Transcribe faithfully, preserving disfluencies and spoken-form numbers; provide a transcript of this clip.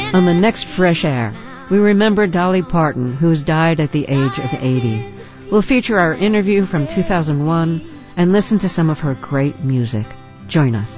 On the next Fresh Air, we remember Dolly Parton, who's died at the age of eighty. We'll feature our interview from two thousand one and listen to some of her great music. Join us.